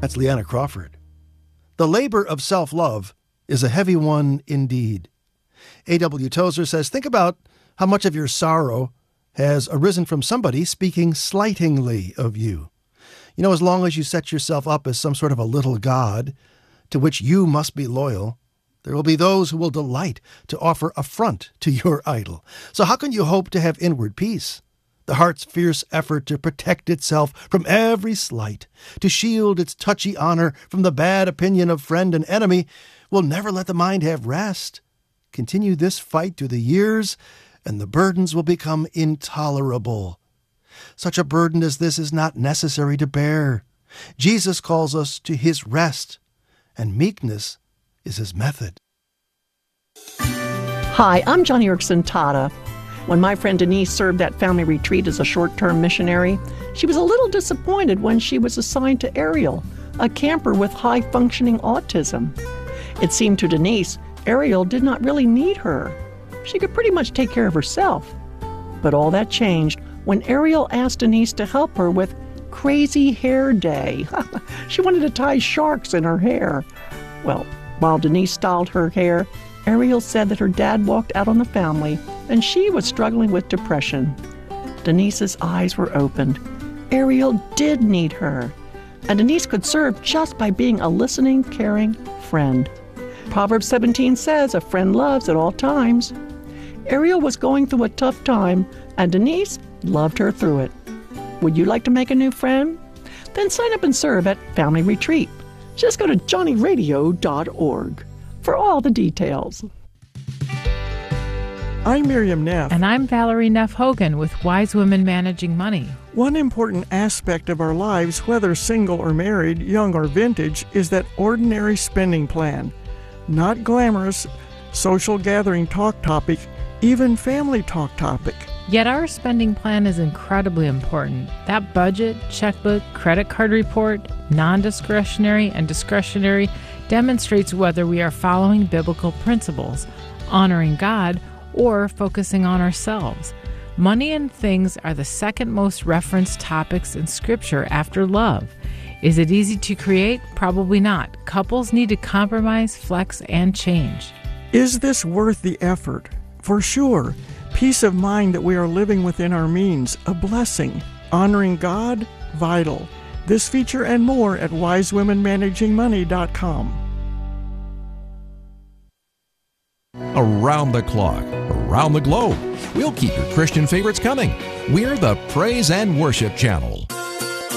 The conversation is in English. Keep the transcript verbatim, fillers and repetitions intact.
That's Leanna Crawford. The labor of self-love is a heavy one indeed. A W Tozer says, think about how much of your sorrow has arisen from somebody speaking slightingly of you. You know, as long as you set yourself up as some sort of a little god to which you must be loyal, there will be those who will delight to offer affront to your idol. So how can you hope to have inward peace? The heart's fierce effort to protect itself from every slight, to shield its touchy honor from the bad opinion of friend and enemy, will never let the mind have rest. Continue this fight through the years, and the burdens will become intolerable. Such a burden as this is not necessary to bear. Jesus calls us to his rest, and meekness is his method. Hi, I'm Johnny Erickson Tata. When my friend Denise served at family retreat as a short-term missionary, she was a little disappointed when she was assigned to Ariel, a camper with high-functioning autism. It seemed to Denise, Ariel did not really need her. She could pretty much take care of herself. But all that changed when Ariel asked Denise to help her with Crazy Hair Day. She wanted to tie sharks in her hair. Well, while Denise styled her hair, Ariel said that her dad walked out on the family and she was struggling with depression. Denise's eyes were opened. Ariel did need her, and Denise could serve just by being a listening, caring friend. Proverbs seventeen says, a friend loves at all times. Ariel was going through a tough time, and Denise loved her through it. Would you like to make a new friend? Then sign up and serve at Family Retreat. Just go to johnny radio dot org for all the details. I'm Miriam Neff. And I'm Valerie Neff Hogan with Wise Women Managing Money. One important aspect of our lives, whether single or married, young or vintage, is that ordinary spending plan. Not glamorous, social gathering talk topic, even family talk topic. Yet our spending plan is incredibly important. That budget, checkbook, credit card report, non-discretionary and discretionary demonstrates whether we are following biblical principles, honoring God, or focusing on ourselves. Money and things are the second most referenced topics in Scripture after love. Is it easy to create? Probably not. Couples need to compromise, flex, and change. Is this worth the effort? For sure. Peace of mind that we are living within our means, a blessing. Honoring God, vital. This feature and more at wise women managing money dot com. Around the clock, around the globe, we'll keep your Christian favorites coming. We're the Praise and Worship Channel.